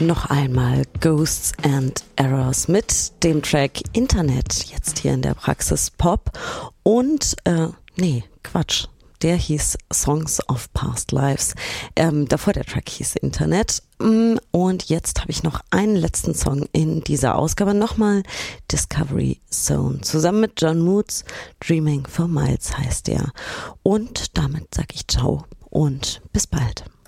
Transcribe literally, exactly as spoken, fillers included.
Noch einmal Ghosts and Errors mit dem Track Internet, jetzt hier in der Praxis Pop. Und, äh, nee, Quatsch, der hieß Songs of Past Lives. Ähm, davor der Track hieß Internet. Und jetzt habe ich noch einen letzten Song in dieser Ausgabe. Nochmal Discovery Zone. Zusammen mit John Moods. Dreaming for Miles heißt der. Und damit sage ich ciao und bis bald.